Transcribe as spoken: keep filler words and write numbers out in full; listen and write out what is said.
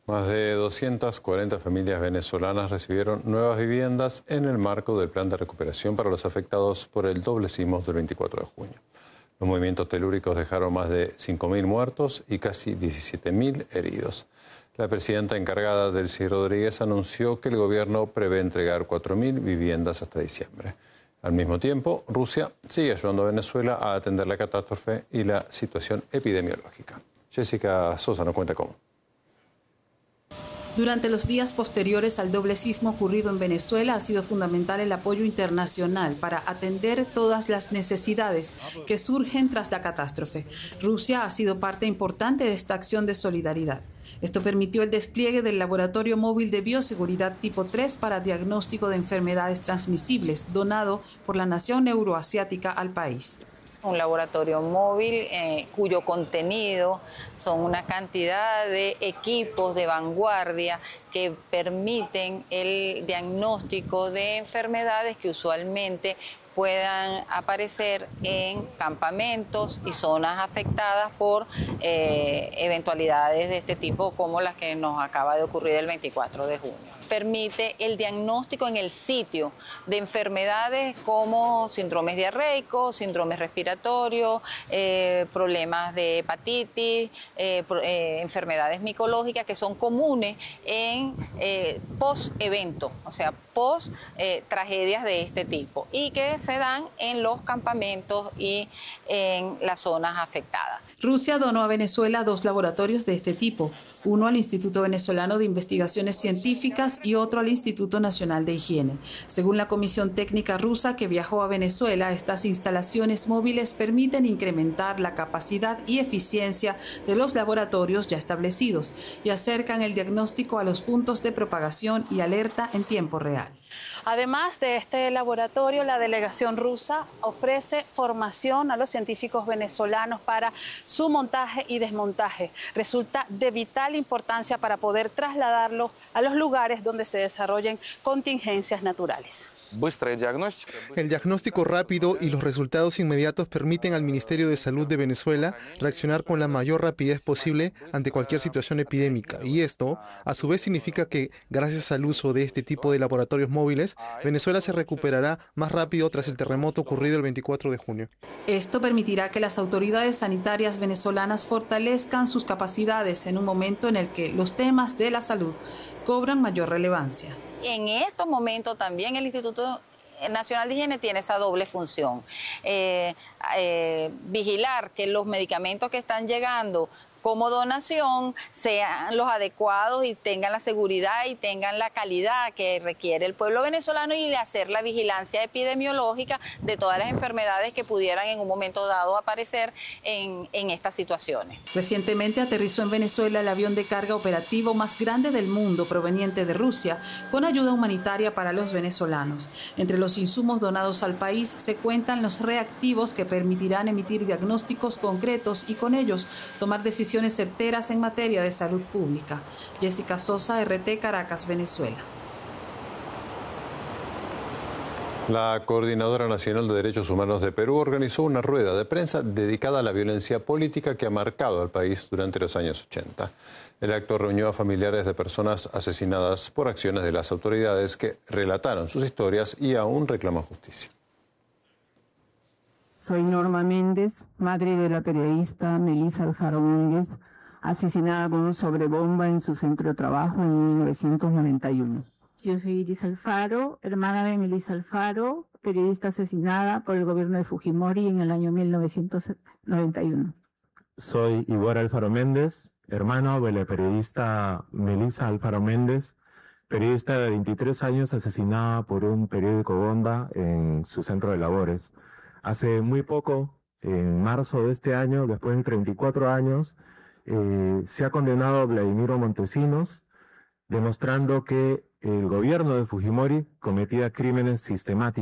Más de doscientas cuarenta familias venezolanas recibieron nuevas viviendas en el marco del plan de recuperación para los afectados por el doble sismo del veinticuatro de junio. Los movimientos telúricos dejaron más de cinco mil muertos y casi diecisiete mil heridos. La presidenta encargada, Delcy Rodríguez, anunció que el gobierno prevé entregar cuatro mil viviendas hasta diciembre. Al mismo tiempo, Rusia sigue ayudando a Venezuela a atender la catástrofe y la situación epidemiológica. Jessica Sosa nos cuenta cómo. Durante los días posteriores al doble sismo ocurrido en Venezuela ha sido fundamental el apoyo internacional para atender todas las necesidades que surgen tras la catástrofe. Rusia ha sido parte importante de esta acción de solidaridad. Esto permitió el despliegue del Laboratorio Móvil de Bioseguridad Tipo tres para diagnóstico de enfermedades transmisibles, donado por la nación euroasiática al país. Un laboratorio móvil eh, cuyo contenido son una cantidad de equipos de vanguardia que permiten el diagnóstico de enfermedades que usualmente puedan aparecer en campamentos y zonas afectadas por eh, eventualidades de este tipo como las que nos acaba de ocurrir el veinticuatro de junio. Permite el diagnóstico en el sitio de enfermedades como síndromes diarreicos, síndromes respiratorios, eh, problemas de hepatitis, eh, eh, enfermedades micológicas que son comunes en eh, post-evento, o sea, post-tragedias eh, de este tipo y que se dan en los campamentos y en las zonas afectadas. Rusia donó a Venezuela dos laboratorios de este tipo, uno al Instituto Venezolano de Investigaciones Científicas y otro al Instituto Nacional de Higiene. Según la Comisión Técnica rusa que viajó a Venezuela, estas instalaciones móviles permiten incrementar la capacidad y eficiencia de los laboratorios ya establecidos y acercan el diagnóstico a los puntos de propagación y alerta en tiempo real. Además de este laboratorio, la delegación rusa ofrece formación a los científicos venezolanos para su montaje y desmontaje. Resulta de vital importancia para poder trasladarlo a los lugares donde se desarrollen contingencias naturales. El diagnóstico rápido y los resultados inmediatos permiten al Ministerio de Salud de Venezuela reaccionar con la mayor rapidez posible ante cualquier situación epidémica. Y esto, a su vez, significa que, gracias al uso de este tipo de laboratorios móviles, Venezuela se recuperará más rápido tras el terremoto ocurrido el veinticuatro de junio. Esto permitirá que las autoridades sanitarias venezolanas fortalezcan sus capacidades en un momento en el que los temas de la salud cobran mayor relevancia. En estos momentos también el Instituto Nacional de Higiene tiene esa doble función, eh, eh, vigilar que los medicamentos que están llegando como donación sean los adecuados y tengan la seguridad y tengan la calidad que requiere el pueblo venezolano y de hacer la vigilancia epidemiológica de todas las enfermedades que pudieran en un momento dado aparecer en, en estas situaciones. Recientemente aterrizó en Venezuela el avión de carga operativo más grande del mundo proveniente de Rusia con ayuda humanitaria para los venezolanos. Entre los insumos donados al país se cuentan los reactivos que permitirán emitir diagnósticos concretos y con ellos tomar decisiones certeras en materia de salud pública. Jessica Sosa, R T, Caracas, Venezuela. La Coordinadora Nacional de Derechos Humanos de Perú organizó una rueda de prensa dedicada a la violencia política que ha marcado al país durante los años ochenta. El acto reunió a familiares de personas asesinadas por acciones de las autoridades que relataron sus historias y aún reclaman justicia. Soy Norma Méndez, madre de la periodista Melissa Alfaro Méndez, asesinada con un sobrebomba en su centro de trabajo en mil novecientos noventa y uno. Yo soy Iris Alfaro, hermana de Melissa Alfaro, periodista asesinada por el gobierno de Fujimori en el año mil novecientos noventa y uno. Soy Igor Alfaro Méndez, hermano de la periodista Melissa Alfaro Méndez, periodista de veintitrés años asesinada por un periódico bomba en su centro de labores. Hace muy poco, en marzo de este año, después de treinta y cuatro años, eh, se ha condenado a Vladimiro Montesinos, demostrando que el gobierno de Fujimori cometía crímenes sistemáticos.